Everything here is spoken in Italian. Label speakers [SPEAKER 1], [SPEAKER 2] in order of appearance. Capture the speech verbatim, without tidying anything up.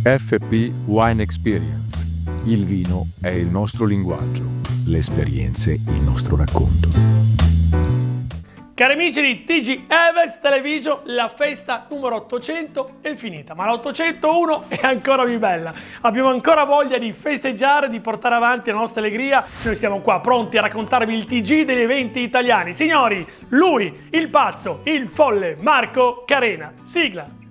[SPEAKER 1] F P Wine Experience. Il vino è il nostro linguaggio, le esperienze il nostro racconto.
[SPEAKER 2] Cari amici di T G Events Television, la festa numero ottocento è finita, ma l'ottocentouno è ancora più bella. Abbiamo ancora voglia di festeggiare, di portare avanti la nostra allegria. Noi siamo qua pronti a raccontarvi il T G degli eventi italiani. Signori, lui, il pazzo, il folle Marco Carena. Sigla!